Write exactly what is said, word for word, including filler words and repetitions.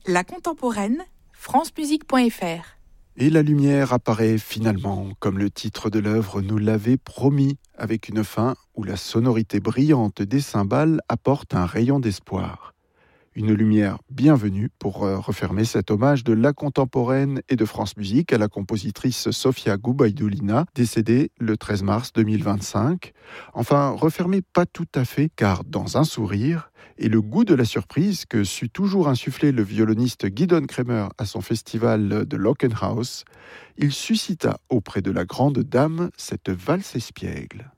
La contemporaine, francemusique point f r. Et la lumière apparaît finalement, comme le titre de l'œuvre nous l'avait promis, avec une fin où la sonorité brillante des cymbales apporte un rayon d'espoir. Une lumière bienvenue pour refermer cet hommage de la contemporaine et de France Musique à la compositrice Sofia Gubaidoulina, décédée le treize mars deux mille vingt-cinq. Enfin, refermer pas tout à fait, car dans un sourire et le goût de la surprise que sut toujours insuffler le violoniste Gidon Kremer à son festival de Lockenhaus, il suscita auprès de la grande dame cette valse espiègle.